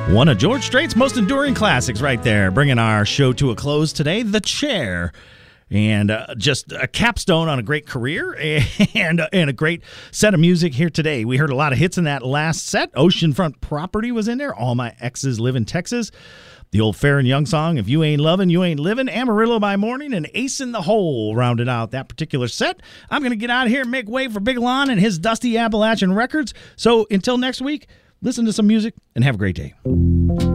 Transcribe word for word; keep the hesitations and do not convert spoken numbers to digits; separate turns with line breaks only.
One of George Strait's most enduring classics right there, bringing our show to a close today, The Chair. And uh, just a capstone on a great career and, and a great set of music here today. We heard a lot of hits in that last set. Oceanfront Property was in there. All My Exes Live in Texas. The old Fair and Young song, If You Ain't Lovin', You Ain't Livin', Amarillo by Morning, and Ace in the Hole rounded out that particular set. I'm going to get out of here and make way for Big Lon and his Dusty Appalachian Records. So until next week, listen to some music and have a great day.